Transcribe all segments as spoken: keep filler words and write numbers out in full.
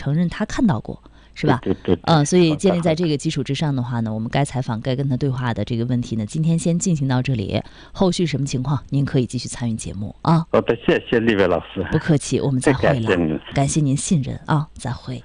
承认他看到过，是吧？ 对对对。 呃，所以建立在这个基础之上的话呢，我们该采访、该跟他对话的这个问题呢，今天先进行到这里。后续什么情况，您可以继续参与节目啊。 好的，谢谢丽薇老师。 不客气，我们再会了。 感谢您， 感谢您信任啊，再会。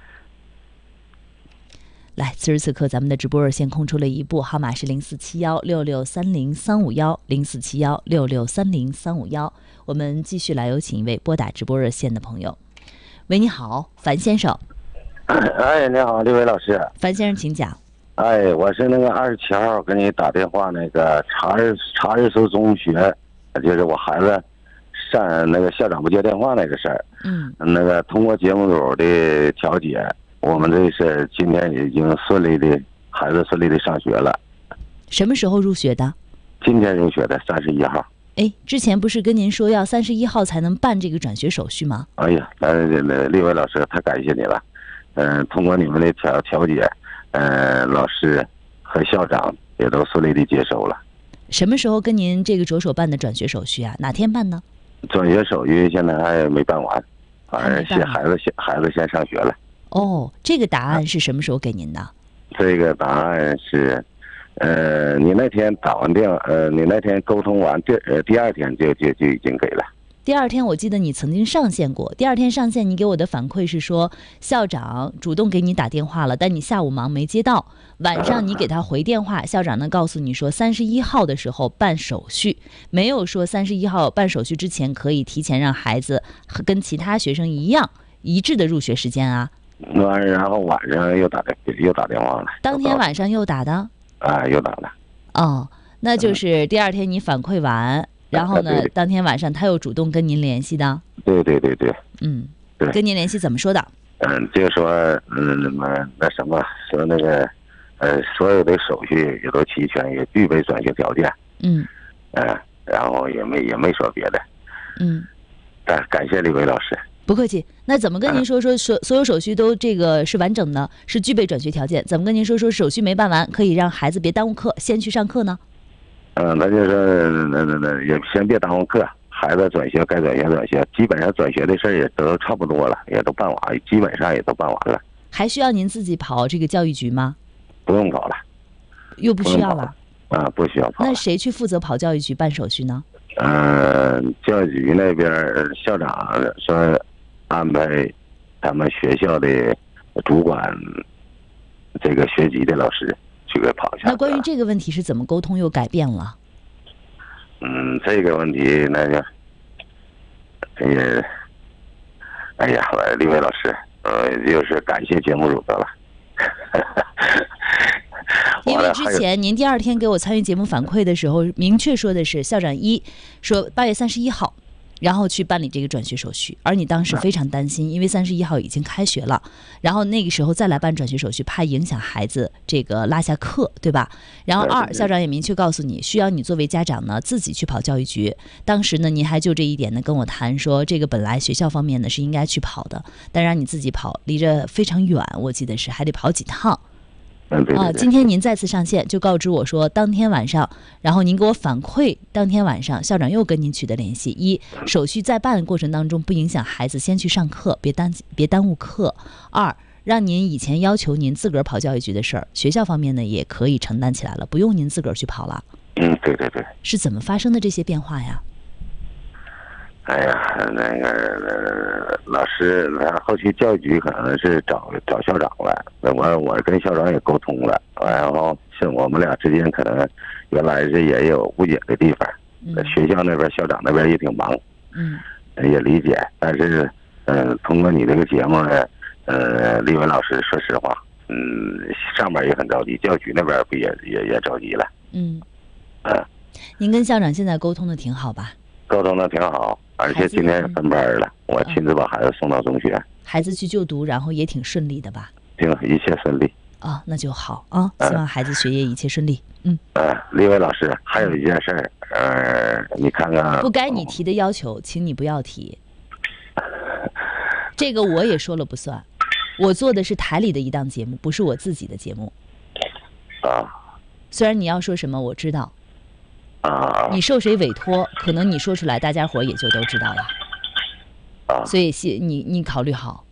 来，此时此刻咱们的直播热线空出了一部，号码是零四七幺六六三零三五幺零四七幺六六三零三五幺。我们继续来有请一位拨打直播热线的朋友。喂，你好，樊先生。 哎，你好，丽薇老师。 樊先生，请讲。 哎，我是那个二十七号给你打电话，那个查日查日收中学，就是我孩子上那个校长不接电话那个事儿。 嗯。 那个通过节目组的调解。我们这是今天已经顺利的，孩子顺利的上学了。 什么时候入学的？ 今天入学的，三十一号。 哎，之前不是跟您说要三十一号才能办这个转学手续吗？ 哎呀，呃，丽薇老师，太感谢你了。嗯、呃，通过你们的调调解，呃，老师和校长也都顺利的接收了。 什么时候跟您这个着手办的转学手续啊？哪天办呢？ 转学手续现在还没办完，反正先孩子先孩子先上学了。 哦，这个答案是什么时候给您的？ 这个答案是，呃，你那天打完电，呃，你那天沟通完第呃第二天就就就已经给了。 第二天我记得你曾经上线过，第二天上线你给我的反馈是说校长主动给你打电话了，但你下午忙没接到，晚上你给他回电话，校长呢告诉你说三十一号的时候办手续，没有说三十一号办手续之前可以提前让孩子跟其他学生一样一致的入学时间啊。 完，然后晚上又打电又打电话了。 当天晚上又打的？ 啊，又打了。 哦，那就是第二天你反馈完，嗯、然后呢、 啊， 当天晚上他又主动跟您联系的？ 对对对对。 嗯， 对， 跟您联系怎么说的？ 嗯，就说嗯那么那什么说那个呃所有的手续也都齐全，也具备转学条件。 嗯。 呃，然后也没也没说别的。 嗯。 啊，感谢李伟老师。 不客气。那怎么跟您说说所所有手续都这个是完整的，是具备转学条件？怎么跟您说说手续没办完，可以让孩子别耽误课，先去上课呢？ 嗯，那就是那那那也先别耽误课，孩子转学该转学转学，基本上转学的事儿也都差不多了，也都办完，基本上也都办完了。 还需要您自己跑这个教育局吗？ 不用跑了。 又不需要了？ 啊，不需要跑了。 那谁去负责跑教育局办手续呢？ 呃，教育局那边校长说安排他们学校的主管这个学籍的老师去给跑一下。 那关于这个问题是怎么沟通又改变了？ 嗯，这个问题那就也，哎呀，李伟老师，呃，又是感谢节目组的了。 因为之前您第二天给我参与节目反馈的时候，明确说的是校长一说八月三十一号，然后去办理这个转学手续，而你当时非常担心，因为三十一号已经开学了，然后那个时候再来办转学手续，怕影响孩子这个落下课，对吧？然后二，校长也明确告诉你，需要你作为家长呢自己去跑教育局。当时呢，您还就这一点呢跟我谈说，这个本来学校方面呢是应该去跑的，但让你自己跑，离着非常远，我记得是还得跑几趟。 嗯，对对对啊，今天您再次上线，就告知我说，当天晚上，然后您给我反馈，当天晚上校长又跟您取得联系。一，手续在办的过程当中不影响孩子先去上课，别耽别耽误课。二，让您以前要求您自个儿跑教育局的事儿，学校方面呢也可以承担起来了，不用您自个儿去跑了。 嗯，对对对。是怎么发生的这些变化呀？ 哎呀，那个、呃、老师，他后期教育局可能是找找校长了，我我跟校长也沟通了，然后是我们俩之间可能原来是也有误解的地方， 嗯、 学校那边校长那边也挺忙， 嗯， 也理解，但是呃，通过你这个节目呢，呃，李文老师，说实话，嗯，上面也很着急，教育局那边不也也也着急了， 嗯， 嗯， 您跟校长现在沟通的挺好吧？ 沟通的挺好。而且今天也分班了，我亲自把孩子送到中学， 孩子去就读，然后也挺顺利的吧？ 挺一切顺利啊、哦，那就好啊！希望孩子学业一切顺利。嗯。 呃，李伟老师，还有一件事儿，呃，你看看， 不该你提的要求，请你不要提。这个我也说了不算，我做的是台里的一档节目，不是我自己的节目。 啊。 虽然你要说什么，我知道。 啊， 你受谁委托，可能你说出来，大家伙也就都知道了。 啊， 所以你你考虑好。